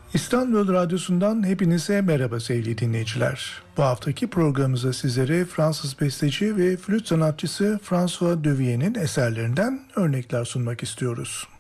İstanbul Radyosu'ndan hepinize merhaba sevgili dinleyiciler. Bu haftaki programımıza sizlere Fransız besteci ve flüt sanatçısı François Duvier'in eserlerinden örnekler sunmak istiyoruz.